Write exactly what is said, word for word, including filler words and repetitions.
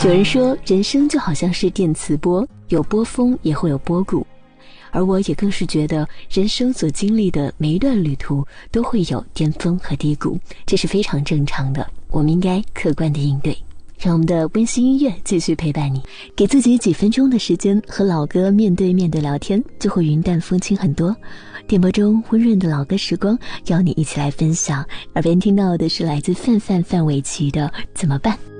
有人说，人生就好像是电磁波，有波峰也会有波谷，而我也更是觉得，人生所经历的每一段旅途都会有巅峰和低谷，这是非常正常的，我们应该客观地应对。让我们的温馨音乐继续陪伴你，给自己几分钟的时间和老歌面对面的聊天，就会云淡风轻很多。电波中温润的老歌时光，邀你一起来分享。耳边听到的是来自范范范玮琪的《怎么办》。